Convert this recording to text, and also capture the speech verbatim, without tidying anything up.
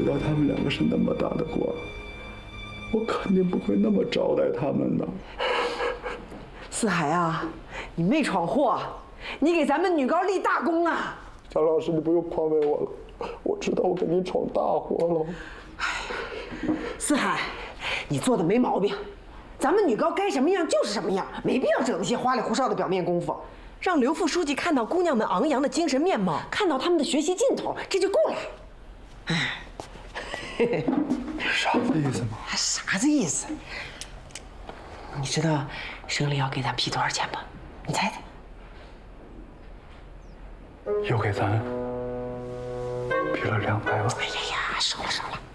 道他们两个是那么大的官，我肯定不会那么招待他们的。 四海啊，你没闯祸，你给咱们女高立大功了。 张老师，你不用宽慰我了，我知道我给您闯大祸了。 四海，你做的没毛病，咱们女高该什么样就是什么样，没必要整那些花里胡哨的表面功夫。让刘副书记看到姑娘们昂扬的精神面貌，看到她们的学习劲头，这就够了。哎， 啥子意思吗？ 啥子意思？你知道省里要给咱批多少钱吗？你猜猜。 又给咱批了两百万。 哎呀呀，少了少了。